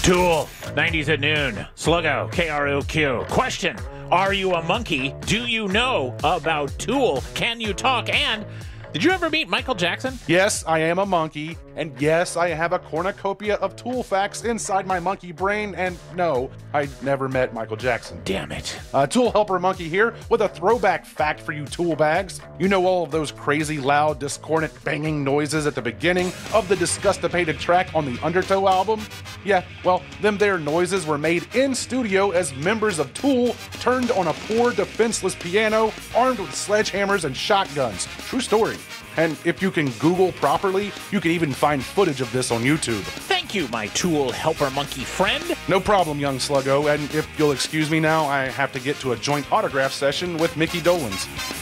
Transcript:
Tool, 90s at noon. Sluggo, KROQ. Question, are you a monkey? Do you know about Tool? Can you talk? And did you ever meet Michael Jackson? Yes, I am a monkey, and yes, I have a cornucopia of Tool facts inside my monkey brain, and no, I never met Michael Jackson. Damn it. Tool Helper Monkey here with a throwback fact for you tool bags. You know all of those crazy, loud, discordant banging noises at the beginning of the Disgustipated track on the Undertow album? Yeah, well, them there noises were made in studio as members of Tool turned on a poor, defenseless piano armed with sledgehammers and shotguns. True story. And if you can Google properly, you can even find footage of this on YouTube. Thank you, my Tool Helper Monkey friend. No problem, young sluggo, and if you'll excuse me now, I have to get to a joint autograph session with Mickey Dolenz.